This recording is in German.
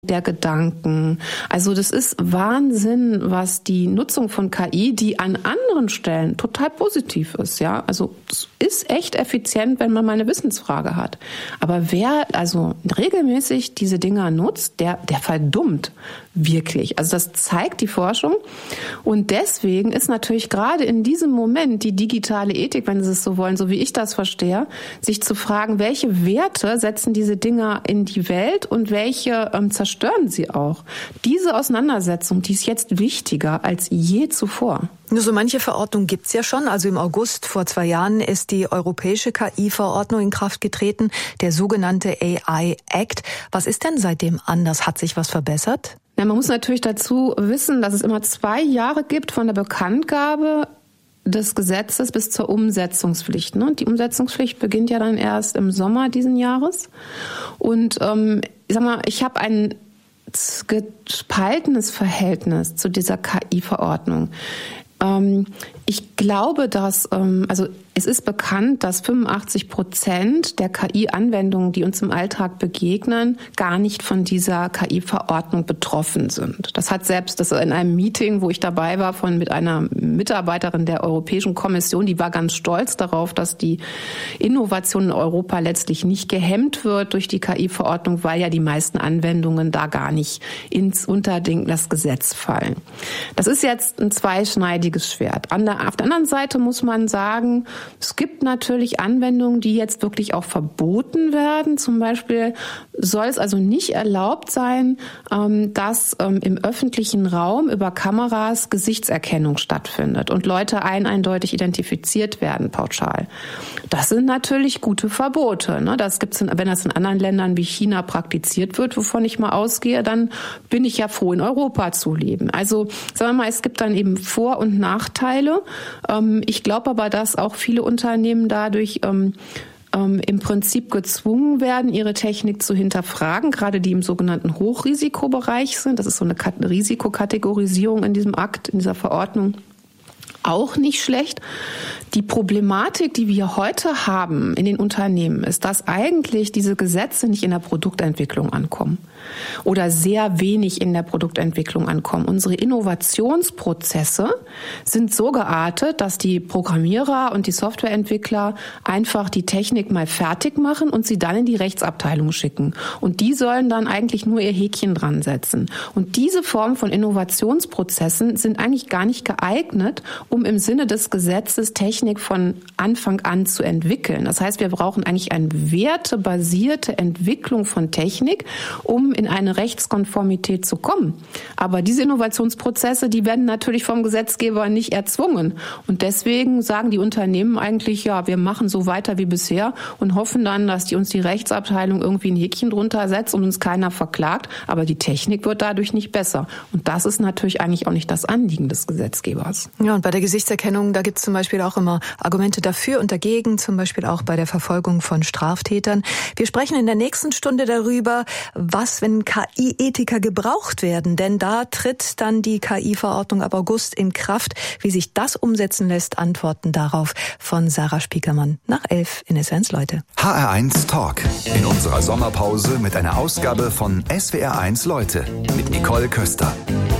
der Gedanken. Also das ist Wahnsinn, was die Nutzung von KI, die an anderen Stellen total positiv ist, ja. Also es ist echt effizient, wenn man mal eine Wissensfrage hat. Aber wer also regelmäßig diese Dinger nutzt, der verdummt wirklich. Also das zeigt die Forschung. Und deswegen ist natürlich gerade in diesem Moment die digitale Ethik, wenn Sie es so wollen, so wie ich das verstehe, sich zu fragen, welche Werte setzen diese Dinger in die Welt und welche zerstören sie auch. Diese Auseinandersetzung, die ist jetzt wichtiger als je zuvor. Nur so manche Verordnung gibt's ja schon. Also im August vor 2 Jahren ist die europäische KI-Verordnung in Kraft getreten, der sogenannte AI Act. Was ist denn seitdem anders? Hat sich was verbessert? Ja, man muss natürlich dazu wissen, dass es immer 2 Jahre gibt von der Bekanntgabe des Gesetzes bis zur Umsetzungspflicht. Und die Umsetzungspflicht beginnt ja dann erst im Sommer diesen Jahres. Und ich habe ein gespaltenes Verhältnis zu dieser KI-Verordnung. Ich glaube, dass, es ist bekannt, dass 85% der KI-Anwendungen, die uns im Alltag begegnen, gar nicht von dieser KI-Verordnung betroffen sind. Das hat selbst das in einem Meeting, wo ich dabei war, mit einer Mitarbeiterin der Europäischen Kommission, die war ganz stolz darauf, dass die Innovation in Europa letztlich nicht gehemmt wird durch die KI-Verordnung, weil ja die meisten Anwendungen da gar nicht unter das Gesetz fallen. Das ist jetzt ein zweischneidiges Schwert. Auf der anderen Seite muss man sagen, es gibt natürlich Anwendungen, die jetzt wirklich auch verboten werden. Zum Beispiel soll es also nicht erlaubt sein, dass im öffentlichen Raum über Kameras Gesichtserkennung stattfindet und Leute eindeutig identifiziert werden, pauschal. Das sind natürlich gute Verbote. Ne? Das gibt's, wenn das in anderen Ländern wie China praktiziert wird, wovon ich mal ausgehe, dann bin ich ja froh, in Europa zu leben. Also sagen wir mal, es gibt dann eben Vor- und Nachteile. Ich glaube aber, dass auch viele Unternehmen dadurch im Prinzip gezwungen werden, ihre Technik zu hinterfragen, gerade die im sogenannten Hochrisikobereich sind. Das ist so eine Risikokategorisierung in diesem Akt, in dieser Verordnung. Auch nicht schlecht. Die Problematik, die wir heute haben in den Unternehmen, ist, dass eigentlich diese Gesetze nicht in der Produktentwicklung ankommen oder sehr wenig in der Produktentwicklung ankommen. Unsere Innovationsprozesse sind so geartet, dass die Programmierer und die Softwareentwickler einfach die Technik mal fertig machen und sie dann in die Rechtsabteilung schicken. Und die sollen dann eigentlich nur ihr Häkchen dran setzen. Und diese Form von Innovationsprozessen sind eigentlich gar nicht geeignet, um im Sinne des Gesetzes Technik von Anfang an zu entwickeln. Das heißt, wir brauchen eigentlich eine wertebasierte Entwicklung von Technik, um in eine Rechtskonformität zu kommen. Aber diese Innovationsprozesse, die werden natürlich vom Gesetzgeber nicht erzwungen. Und deswegen sagen die Unternehmen eigentlich, ja, wir machen so weiter wie bisher und hoffen dann, dass uns die Rechtsabteilung irgendwie ein Häkchen drunter setzt und uns keiner verklagt. Aber die Technik wird dadurch nicht besser. Und das ist natürlich eigentlich auch nicht das Anliegen des Gesetzgebers. Ja, und bei der Gesichtserkennung, da gibt es zum Beispiel auch immer Argumente dafür und dagegen, zum Beispiel auch bei der Verfolgung von Straftätern. Wir sprechen in der nächsten Stunde darüber, was, wenn KI-Ethiker gebraucht werden. Denn da tritt dann die KI-Verordnung ab August in Kraft. Wie sich das umsetzen lässt, Antworten darauf von Sarah Spiekermann nach 11 in SWR1 Leute. HR1 Talk. In unserer Sommerpause mit einer Ausgabe von SWR1 Leute mit Nicole Köster.